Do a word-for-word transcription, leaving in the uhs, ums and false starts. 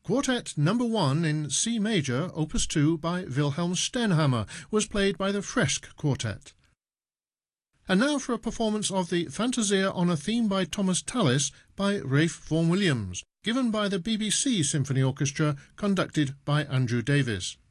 Quartet Number One in C major, Opus two by Wilhelm Stenhammar, was played by the Fresk Quartet. And now for a performance of the Fantasia on a theme by Thomas Tallis by Ralph Vaughan Williams, given by the B B C Symphony Orchestra, conducted by Andrew Davis.